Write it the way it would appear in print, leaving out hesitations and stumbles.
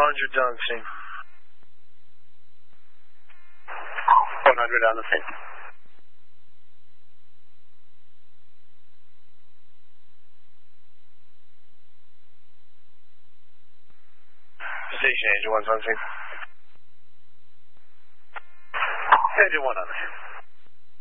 Roger, done, scene. 100 on the scene. Station Agent 1's on scene. Agent 1 on the scene.